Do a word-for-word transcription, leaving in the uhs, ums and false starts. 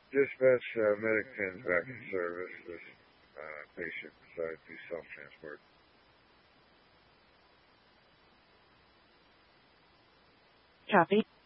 Dispatch uh, medic ten back in service. This uh, patient decided to do self-transport. Copy.